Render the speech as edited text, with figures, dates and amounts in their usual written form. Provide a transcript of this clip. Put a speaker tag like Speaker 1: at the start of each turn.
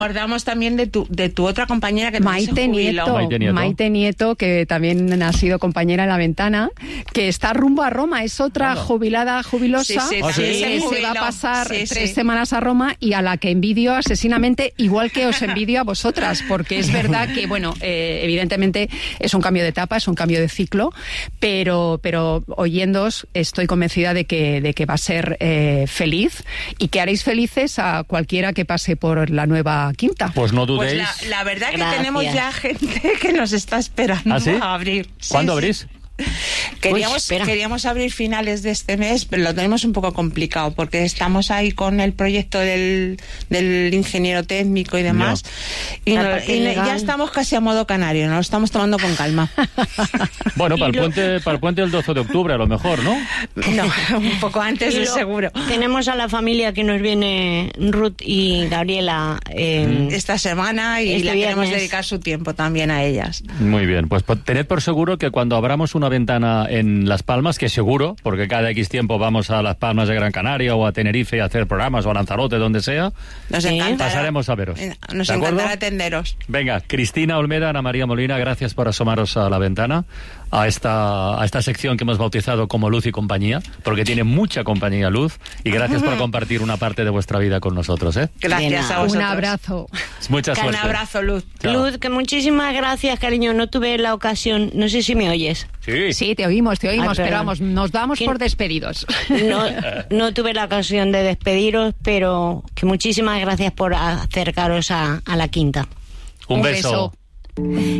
Speaker 1: Acordamos también de tu otra compañera que
Speaker 2: Maite Nieto, que también ha sido compañera en La Ventana, que está rumbo a Roma, es otra jubilosa, que se va a pasar 3 semanas a Roma y a la que envidio asesinamente, igual que os envidio a vosotras, porque es verdad que, bueno, evidentemente es un cambio de etapa, es un cambio de ciclo, pero oyéndoos estoy convencida de que va a ser feliz y que haréis felices a cualquiera que pase por la nueva quinta.
Speaker 3: Pues no dudéis.
Speaker 1: Pues la verdad que tenemos ya gente que nos está esperando a abrir.
Speaker 3: ¿Cuándo abrís?
Speaker 1: Queríamos abrir finales de este mes, pero lo tenemos un poco complicado porque estamos ahí con el proyecto del ingeniero técnico y demás, y ya estamos casi a modo canario, nos lo estamos tomando con calma.
Speaker 3: Bueno, para el puente del 12 de octubre a lo mejor, ¿no?
Speaker 1: No, un poco antes de seguro.
Speaker 4: Tenemos a la familia que nos viene Ruth y Gabriela
Speaker 1: esta semana y le queremos dedicar su tiempo también a ellas.
Speaker 3: Muy bien, pues tened por seguro que cuando abramos una ventana en Las Palmas, que seguro, porque cada X tiempo vamos a Las Palmas de Gran Canaria o a Tenerife a hacer programas o a Lanzarote, donde sea,
Speaker 1: nos encantará.
Speaker 3: Pasaremos a veros.
Speaker 1: Nos encantará atenderos.
Speaker 3: Venga, Cristina Olmeda, Ana María Molina, gracias por asomaros a la ventana, a esta sección que hemos bautizado como Luz y Compañía, porque tiene mucha compañía Luz, y gracias por compartir una parte de vuestra vida con nosotros, ¿eh?
Speaker 1: Gracias a vosotros.
Speaker 2: Un abrazo.
Speaker 3: Mucha suerte.
Speaker 1: Un abrazo, Luz.
Speaker 3: Chao.
Speaker 4: Luz, que muchísimas gracias, cariño. No tuve la ocasión, no sé si me oyes.
Speaker 2: Sí, te oímos, pero vamos, nos damos por despedidos.
Speaker 4: No tuve la ocasión de despediros, pero que muchísimas gracias por acercaros a la quinta.
Speaker 3: Un beso.